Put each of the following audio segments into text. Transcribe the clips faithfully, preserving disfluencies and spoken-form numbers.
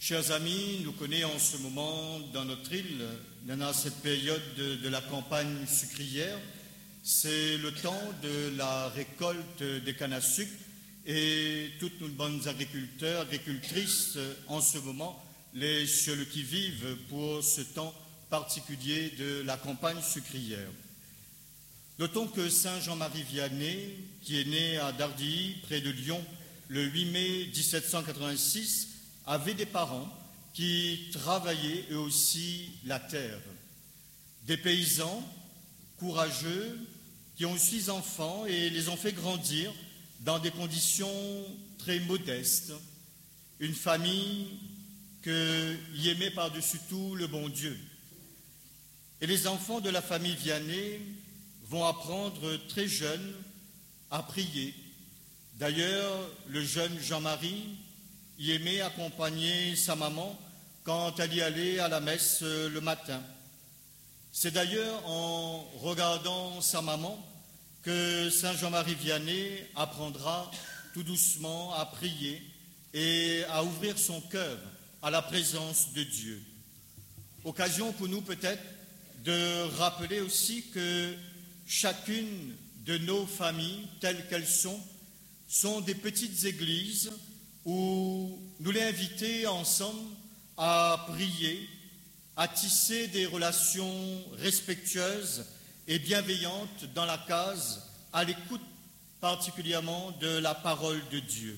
Chers amis, nous connaissons en ce moment dans notre île, dans cette période de, de la campagne sucrière, c'est le temps de la récolte des cannes à sucre et toutes nos bonnes agriculteurs, agricultrices en ce moment, les ceux qui vivent pour ce temps particulier de la campagne sucrière. Notons que Saint Jean-Marie Vianney, qui est né à Dardilly, près de Lyon, le huit mai mille sept cent quatre-vingt-six, avait des parents qui travaillaient eux aussi la terre. Des paysans courageux qui ont eu six enfants et les ont fait grandir dans des conditions très modestes. Une famille qui aimait par-dessus tout le bon Dieu. Et les enfants de la famille Vianney vont apprendre très jeunes à prier. D'ailleurs, le jeune Jean-Marie y aimait accompagner sa maman quand elle y allait à la messe le matin. C'est d'ailleurs en regardant sa maman que Saint Jean-Marie Vianney apprendra tout doucement à prier et à ouvrir son cœur à la présence de Dieu. Occasion pour nous peut-être de rappeler aussi que chacune de nos familles, telles qu'elles sont, sont des petites églises où nous les invitons ensemble à prier, à tisser des relations respectueuses et bienveillantes dans la case, à l'écoute particulièrement de la parole de Dieu.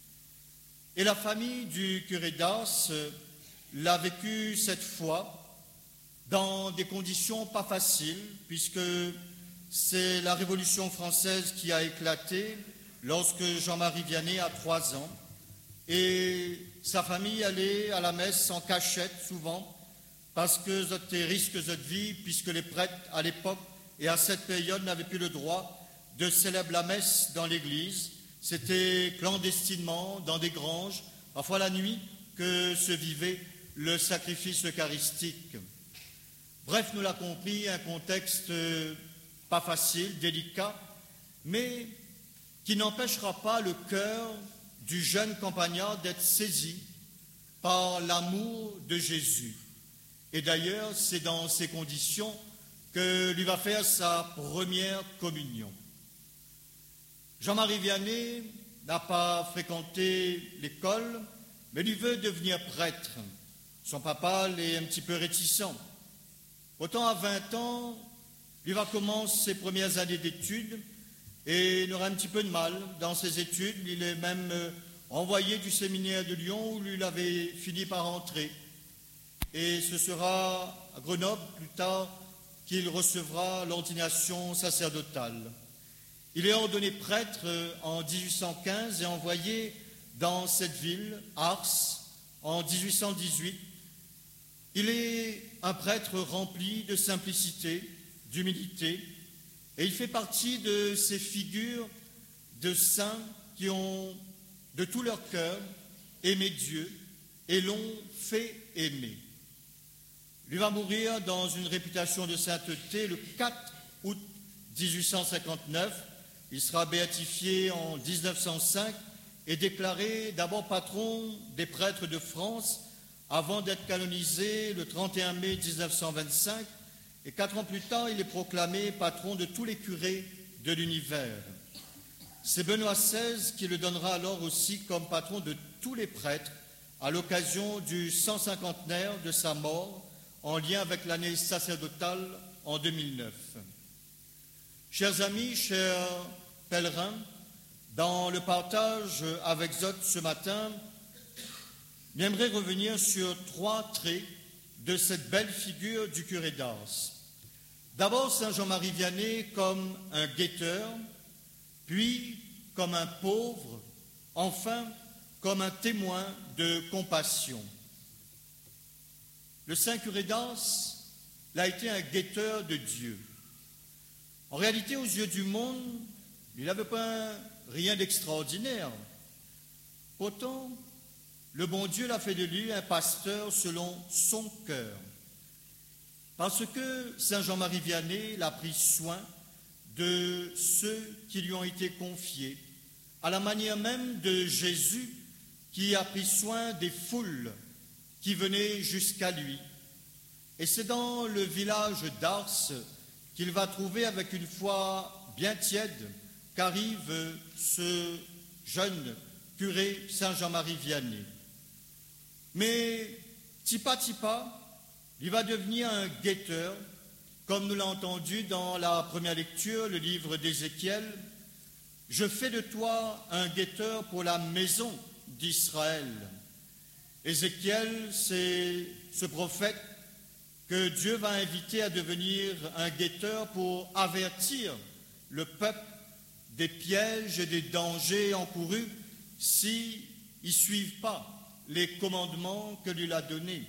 Et la famille du curé d'Ars l'a vécu cette fois dans des conditions pas faciles, puisque c'est la Révolution française qui a éclaté lorsque Jean-Marie Vianney a trois ans. Et sa famille allait à la messe en cachette souvent, parce que c'était risque de vie, puisque les prêtres à l'époque et à cette période n'avaient plus le droit de célébrer la messe dans l'église. C'était clandestinement, dans des granges, parfois la nuit, que se vivait le sacrifice eucharistique. Bref, nous l'avons compris, un contexte pas facile, délicat, mais qui n'empêchera pas le cœur du jeune campagnard d'être saisi par l'amour de Jésus. Et d'ailleurs, c'est dans ces conditions que lui va faire sa première communion. Jean-Marie Vianney n'a pas fréquenté l'école, mais lui veut devenir prêtre. Son papa l'est un petit peu réticent. Autant à vingt ans, lui va commencer ses premières années d'études et il aura un petit peu de mal dans ses études. Il est même envoyé du séminaire de Lyon où il avait fini par entrer. Et ce sera à Grenoble plus tard qu'il recevra l'ordination sacerdotale. Il est ordonné prêtre en dix-huit cent quinze et envoyé dans cette ville, Ars, en dix-huit cent dix-huit. Il est un prêtre rempli de simplicité, d'humilité, et il fait partie de ces figures de saints qui ont, de tout leur cœur, aimé Dieu et l'ont fait aimer. Il va mourir dans une réputation de sainteté le quatre août dix-huit cent cinquante-neuf. Il sera béatifié en dix-neuf cent cinq et déclaré d'abord patron des prêtres de France avant d'être canonisé le trente et un mai dix-neuf cent vingt-cinq. Et quatre ans plus tard, il est proclamé patron de tous les curés de l'univers. C'est Benoît seize qui le donnera alors aussi comme patron de tous les prêtres à l'occasion du cent cinquantenaire de sa mort en lien avec l'année sacerdotale en deux mille neuf. Chers amis, chers pèlerins, dans le partage avec Zot ce matin, j'aimerais revenir sur trois traits de cette belle figure du curé d'Ars. D'abord, Saint Jean-Marie Vianney comme un guetteur, puis comme un pauvre, enfin comme un témoin de compassion. Le Saint curé d'Ars a été un guetteur de Dieu. En réalité, aux yeux du monde, il n'avait pas rien d'extraordinaire. Pourtant, le bon Dieu l'a fait de lui un pasteur selon son cœur. Parce que Saint Jean-Marie Vianney l'a pris soin de ceux qui lui ont été confiés, à la manière même de Jésus qui a pris soin des foules qui venaient jusqu'à lui. Et c'est dans le village d'Ars qu'il va trouver avec une foi bien tiède qu'arrive ce jeune curé Saint Jean-Marie Vianney. Mais tipa tipa, il va devenir un guetteur, comme nous l'avons entendu dans la première lecture, le livre d'Ézéchiel. Je fais de toi un guetteur pour la maison d'Israël. Ézéchiel, c'est ce prophète que Dieu va inviter à devenir un guetteur pour avertir le peuple des pièges et des dangers encourus s'ils ne suivent pas les commandements que lui a donnés.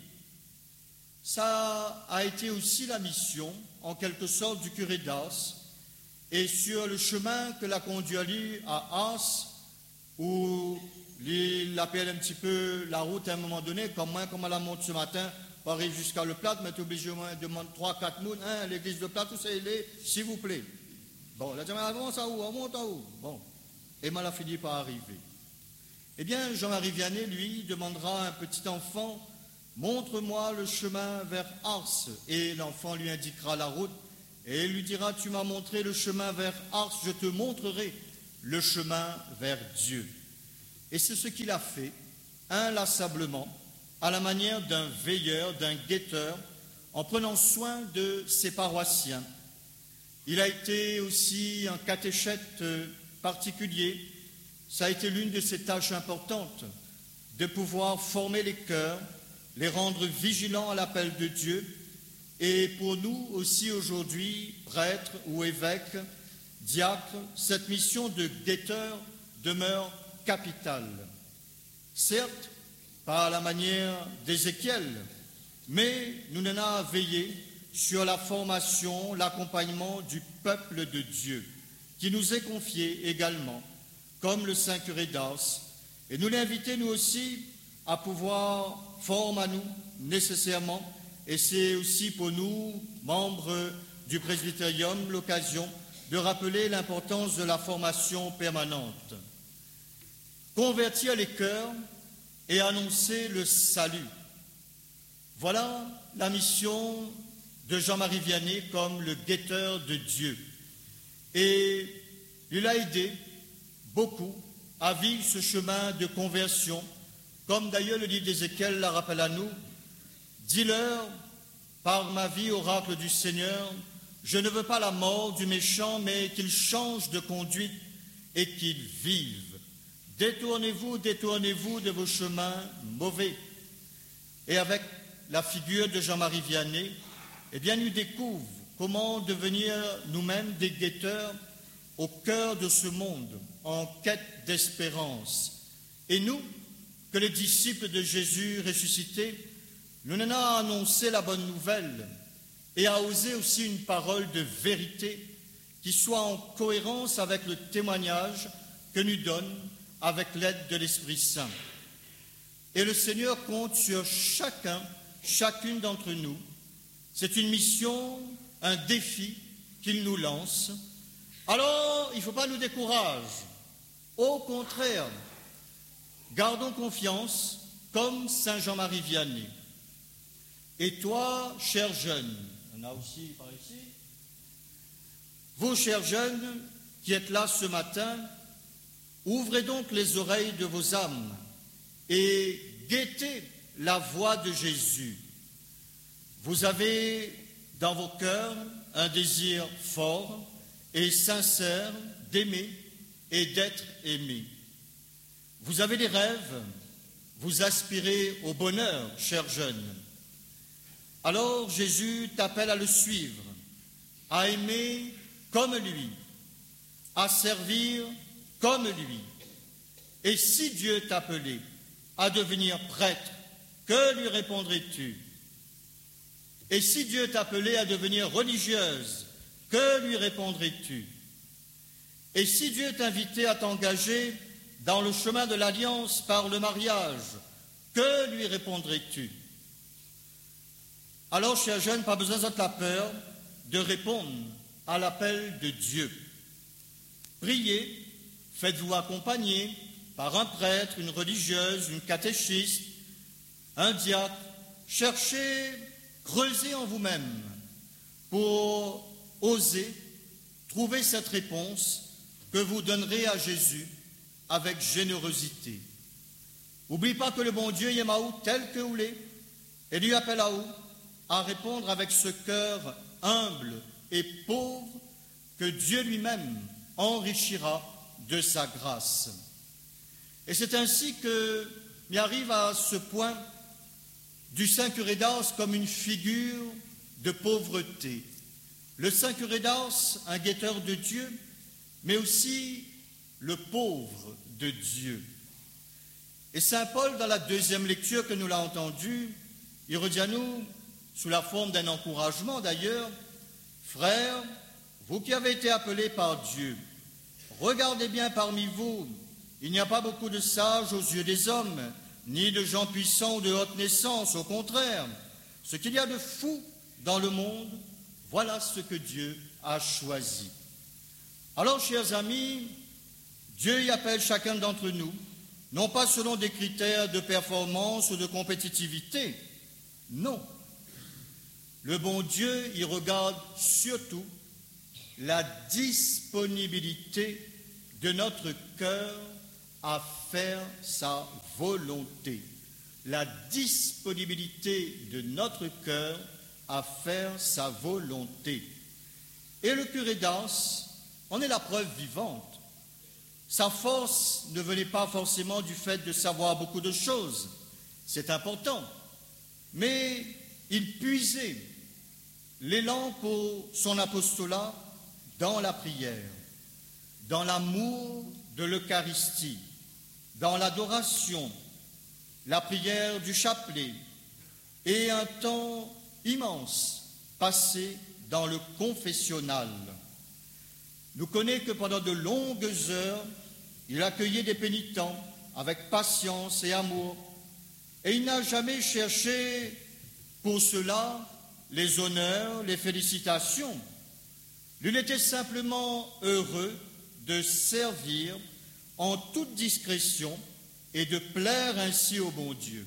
Ça a été aussi la mission, en quelque sorte, du curé d'Ars. Et sur le chemin que l'a conduit à lui à Ars, où il appelle un petit peu la route à un moment donné, comme moi, comme à la monte ce matin, pour arriver jusqu'à Le Plate, mais tu es obligé au moins de demander trois, quatre mounes, hein, l'église de Plate, où c'est est, s'il vous plaît. Bon, la dame avance à où, on monte à où? Bon, et mal a fini par arriver. Eh bien, Jean-Marie Vianney, lui, demandera à un petit enfant, montre-moi le chemin vers Ars, et l'enfant lui indiquera la route, et il lui dira, tu m'as montré le chemin vers Ars, je te montrerai le chemin vers Dieu. Et c'est ce qu'il a fait, inlassablement, à la manière d'un veilleur, d'un guetteur, en prenant soin de ses paroissiens. Il a été aussi un catéchète particulier. Ça a été l'une de ses tâches importantes, de pouvoir former les cœurs, les rendre vigilants à l'appel de Dieu. Et pour nous aussi aujourd'hui, prêtres ou évêques, diacres, cette mission de guetteur demeure capitale. Certes, pas à la manière d'Ézéchiel, mais nous n'en avons à veiller sur la formation, l'accompagnement du peuple de Dieu, qui nous est confié également, comme le Saint curé d'Ars. Et nous l'inviter, nous aussi, à pouvoir former à nous nécessairement. Et c'est aussi pour nous, membres du presbytérium, l'occasion de rappeler l'importance de la formation permanente. Convertir les cœurs et annoncer le salut. Voilà la mission de Jean-Marie Vianney comme le guetteur de Dieu. Et il a aidé beaucoup à vivre ce chemin de conversion, comme d'ailleurs le livre d'Ézéchiel la rappelle à nous. Dis-leur, par ma vie, oracle du Seigneur, je ne veux pas la mort du méchant, mais qu'il change de conduite et qu'il vive. Détournez-vous, détournez-vous de vos chemins mauvais. Et avec la figure de Jean-Marie Vianney, eh bien, nous découvrons comment devenir nous-mêmes des guetteurs au cœur de ce monde, en quête d'espérance. Et nous, que les disciples de Jésus ressuscité, nous en avons annoncé la bonne nouvelle et à oser aussi une parole de vérité qui soit en cohérence avec le témoignage que nous donne avec l'aide de l'Esprit Saint. Et le Seigneur compte sur chacun, chacune d'entre nous. C'est une mission, un défi qu'il nous lance. Alors, il ne faut pas nous décourager. Au contraire, gardons confiance comme Saint Jean-Marie Vianney. Et toi, cher jeune, on a aussi par ici, vous, chers jeunes, qui êtes là ce matin, ouvrez donc les oreilles de vos âmes et guettez la voix de Jésus. Vous avez dans vos cœurs un désir fort et sincère d'aimer et d'être aimé. Vous avez des rêves, vous aspirez au bonheur, chers jeunes. Alors Jésus t'appelle à le suivre, à aimer comme lui, à servir comme lui. Et si Dieu t'appelait à devenir prêtre, que lui répondrais-tu? Et si Dieu t'appelait à devenir religieuse, que lui répondrais-tu? Et si Dieu t'invitait à t'engager dans le chemin de l'alliance par le mariage, que lui répondrais-tu? Alors, chers jeunes, pas besoin de la peur de répondre à l'appel de Dieu. Priez, faites-vous accompagner par un prêtre, une religieuse, une catéchiste. un diacre, cherchez, creusez en vous-même pour oser trouver cette réponse que vous donnerez à Jésus avec générosité. N'oublie pas que le bon Dieu aime à vous tel que vous l'êtes et lui appelle à vous à répondre avec ce cœur humble et pauvre que Dieu lui-même enrichira de sa grâce. Et c'est ainsi que m'y arrive à ce point du Saint Curé d'Ars comme une figure de pauvreté. Le Saint Curé d'Ars, un guetteur de Dieu, mais aussi le pauvre de Dieu. Et Saint Paul, dans la deuxième lecture que nous l'avons entendue, il redit à nous, sous la forme d'un encouragement d'ailleurs, « Frères, vous qui avez été appelés par Dieu, regardez bien parmi vous, il n'y a pas beaucoup de sages aux yeux des hommes, ni de gens puissants ou de haute naissance, au contraire. Ce qu'il y a de fou dans le monde, voilà ce que Dieu a choisi. » Alors, chers amis, Dieu y appelle chacun d'entre nous, non pas selon des critères de performance ou de compétitivité, non. Le bon Dieu y regarde surtout la disponibilité de notre cœur à faire sa volonté. La disponibilité de notre cœur à faire sa volonté. Et le curé d'Ars en est la preuve vivante. Sa force ne venait pas forcément du fait de savoir beaucoup de choses, c'est important, mais il puisait l'élan pour son apostolat dans la prière, dans l'amour de l'Eucharistie, dans l'adoration, la prière du chapelet et un temps immense passé dans le confessionnal. Nous connaissons que pendant de longues heures, il accueillait des pénitents avec patience et amour, et il n'a jamais cherché pour cela les honneurs, les félicitations. Il était simplement heureux de servir en toute discrétion et de plaire ainsi au bon Dieu.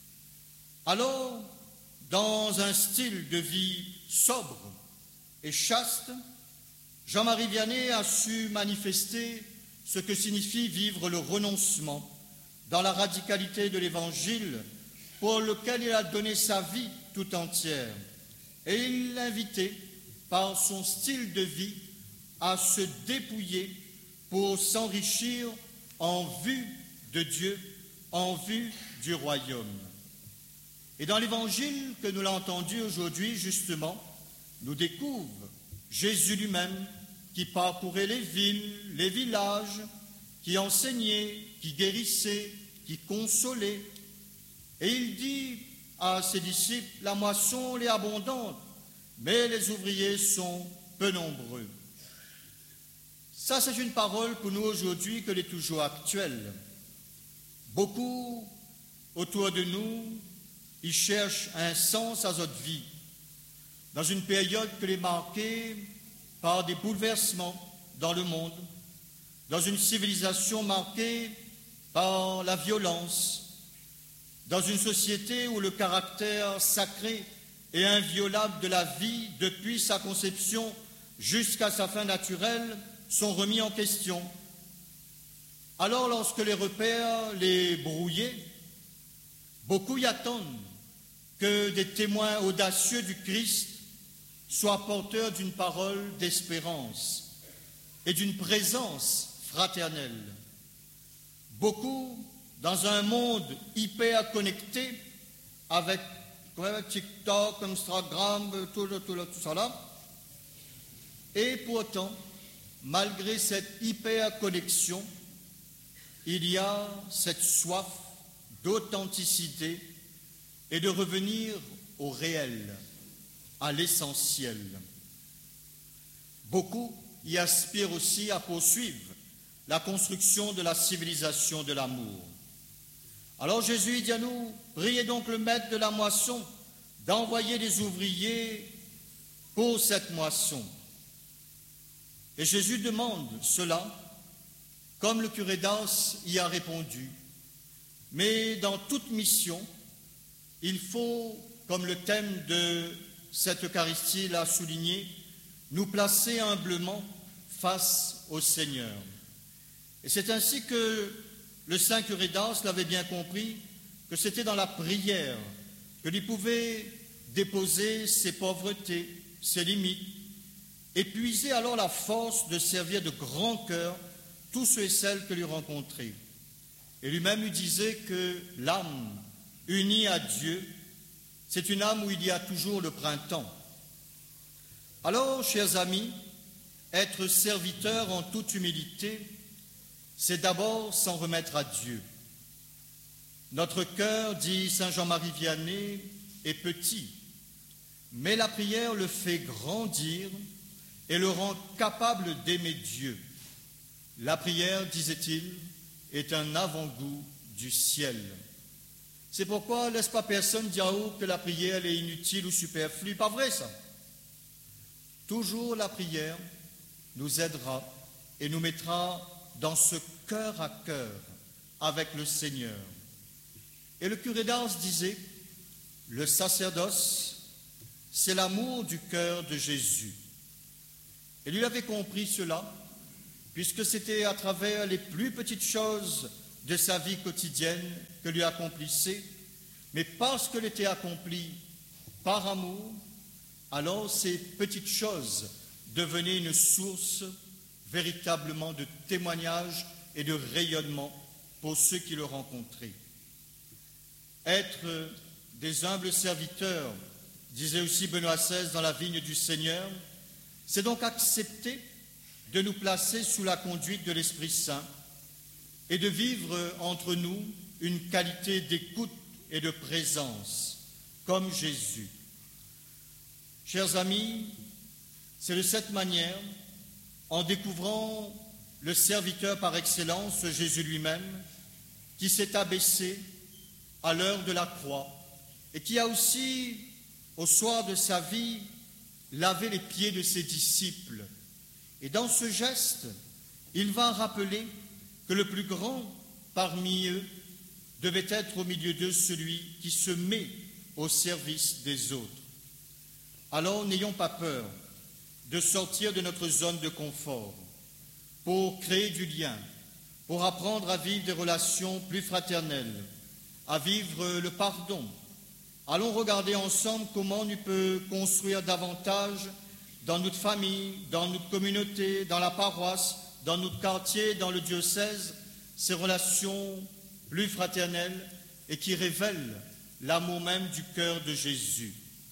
Alors, dans un style de vie sobre et chaste, Jean-Marie Vianney a su manifester ce que signifie vivre le renoncement dans la radicalité de l'Évangile pour lequel il a donné sa vie tout entière. Et il l'invitait par son style de vie à se dépouiller pour s'enrichir en vue de Dieu, en vue du royaume. Et dans l'Évangile que nous l'avons entendu aujourd'hui, justement, nous découvre Jésus lui-même qui parcourait les villes, les villages, qui enseignait, qui guérissait, qui consolait. Et il dit à ses disciples, la moisson est abondante, mais les ouvriers sont peu nombreux. Ça, c'est une parole pour nous aujourd'hui que est toujours actuelle. Beaucoup autour de nous, ils cherchent un sens à notre vie, dans une période que les marquée par des bouleversements dans le monde, dans une civilisation marquée par la violence, dans une société où le caractère sacré et inviolable de la vie, depuis sa conception jusqu'à sa fin naturelle, sont remis en question. Alors, lorsque les repères les brouillés, beaucoup y attendent que des témoins audacieux du Christ soient porteurs d'une parole d'espérance et d'une présence fraternelle. Beaucoup, dans un monde hyper connecté, avec TikTok, Instagram, tout, tout, tout ça là, et pourtant, malgré cette hyper connexion, il y a cette soif d'authenticité et de revenir au réel, à l'essentiel. Beaucoup y aspirent aussi à poursuivre la construction de la civilisation de l'amour. Alors Jésus dit à nous, priez donc le maître de la moisson d'envoyer des ouvriers pour cette moisson. Et Jésus demande cela, comme le curé d'Ars y a répondu. Mais dans toute mission, il faut, comme le thème de cette Eucharistie l'a souligné, nous placer humblement face au Seigneur. Et c'est ainsi que le saint curé d'Ars l'avait bien compris, que c'était dans la prière que lui pouvait déposer ses pauvretés, ses limites, et puiser alors la force de servir de grand cœur tous ceux et celles que lui rencontrait. Et lui-même lui disait que l'âme unie à Dieu, c'est une âme où il y a toujours le printemps. Alors, chers amis, être serviteur en toute humilité, c'est d'abord s'en remettre à Dieu. Notre cœur, dit saint Jean-Marie Vianney, est petit, mais la prière le fait grandir et le rend capable d'aimer Dieu. La prière, disait-il, est un avant-goût du ciel. C'est pourquoi laisse pas personne dire que la prière est inutile ou superflue. Pas vrai ça. Toujours la prière nous aidera et nous mettra dans ce cœur à cœur avec le Seigneur. Et le curé d'Ars disait, le sacerdoce, c'est l'amour du cœur de Jésus. Et lui avait compris cela, puisque c'était à travers les plus petites choses de sa vie quotidienne que lui accomplissait, mais parce qu'elle était accomplie par amour, alors ces petites choses devenaient une source véritablement de témoignage et de rayonnement pour ceux qui le rencontraient. Être des humbles serviteurs, disait aussi Benoît seize dans la vigne du Seigneur, c'est donc accepter de nous placer sous la conduite de l'Esprit Saint et de vivre entre nous une qualité d'écoute et de présence, comme Jésus. Chers amis, c'est de cette manière, en découvrant le serviteur par excellence, Jésus lui-même, qui s'est abaissé à l'heure de la croix et qui a aussi, au soir de sa vie, lavé les pieds de ses disciples. Et dans ce geste, il va rappeler que le plus grand parmi eux devait être au milieu d'eux celui qui se met au service des autres. Alors n'ayons pas peur de sortir de notre zone de confort pour créer du lien, pour apprendre à vivre des relations plus fraternelles, à vivre le pardon. Allons regarder ensemble comment nous peut construire davantage dans notre famille, dans notre communauté, dans la paroisse, dans notre quartier, dans le diocèse, ces relations plus fraternelles et qui révèlent l'amour même du cœur de Jésus.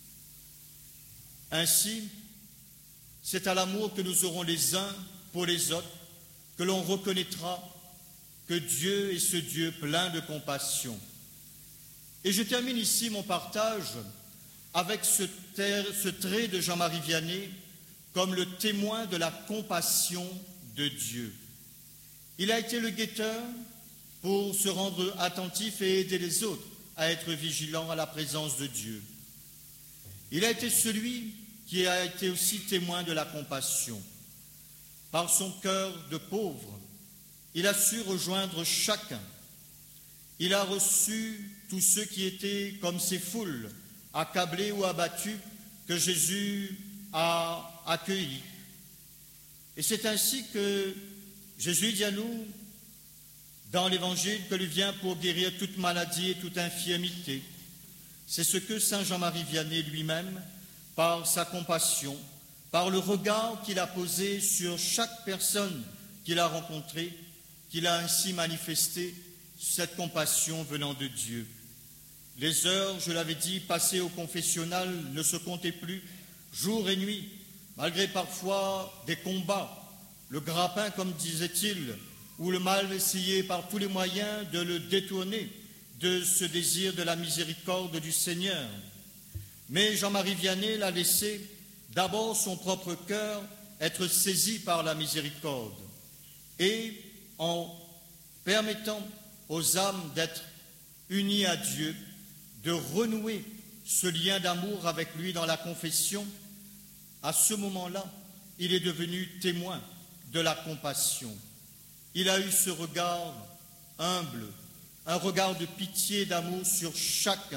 Ainsi, c'est à l'amour que nous aurons les uns pour les autres que l'on reconnaîtra que Dieu est ce Dieu plein de compassion. Et je termine ici mon partage avec ce, ter, ce trait de Jean-Marie Vianney comme le témoin de la compassion de Dieu. Il a été le guetteur pour se rendre attentif et aider les autres à être vigilants à la présence de Dieu. Il a été celui qui a été aussi témoin de la compassion. Par son cœur de pauvre, il a su rejoindre chacun. Il a reçu tous ceux qui étaient comme ces foules, accablés ou abattus, que Jésus a accueillis. Et c'est ainsi que Jésus dit à nous, dans l'Évangile, que lui vient pour guérir toute maladie et toute infirmité. C'est ce que saint Jean-Marie Vianney lui-même, par sa compassion, par le regard qu'il a posé sur chaque personne qu'il a rencontrée, qu'il a ainsi manifesté cette compassion venant de Dieu. Les heures, je l'avais dit, passées au confessionnal ne se comptaient plus, jour et nuit, malgré parfois des combats, le grappin, comme disait-il, ou le mal essayé par tous les moyens de le détourner de ce désir de la miséricorde du Seigneur. Mais Jean-Marie Vianney l'a laissé d'abord son propre cœur être saisi par la miséricorde et en permettant aux âmes d'être unies à Dieu, de renouer ce lien d'amour avec lui dans la confession, à ce moment-là, il est devenu témoin de la compassion. Il a eu ce regard humble, un regard de pitié et d'amour sur chacun,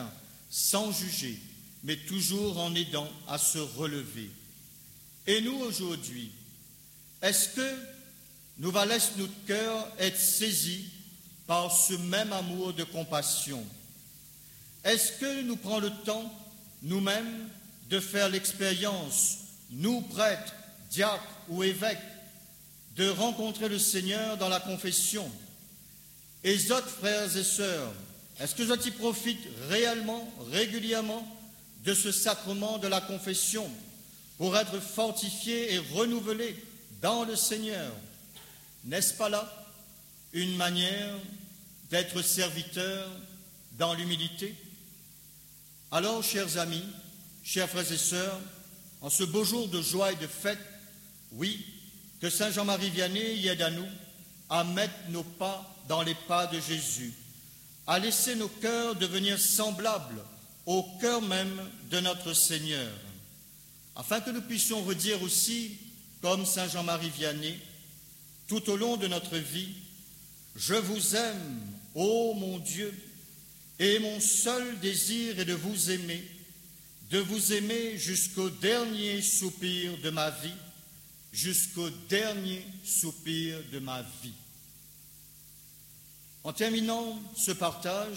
sans juger, mais toujours en aidant à se relever. Et nous, aujourd'hui, est-ce que nous va laisser notre cœur être saisi par ce même amour de compassion? Est-ce que nous prenons le temps, nous-mêmes, de faire l'expérience, nous prêtres, diacres ou évêques, de rencontrer le Seigneur dans la confession? Et les autres frères et sœurs, est-ce que je profitent réellement, régulièrement, de ce sacrement de la confession pour être fortifiés et renouvelés dans le Seigneur? N'est-ce pas là une manière d'être serviteur dans l'humilité? Alors, chers amis, chers frères et sœurs, en ce beau jour de joie et de fête, oui, que Saint Jean-Marie Vianney y aide à nous à mettre nos pas dans les pas de Jésus, à laisser nos cœurs devenir semblables au cœur même de notre Seigneur, afin que nous puissions redire aussi, comme Saint Jean-Marie Vianney, tout au long de notre vie, « Je vous aime, ô mon Dieu, et mon seul désir est de vous aimer, de vous aimer jusqu'au dernier soupir de ma vie, jusqu'au dernier soupir de ma vie. » En terminant ce partage,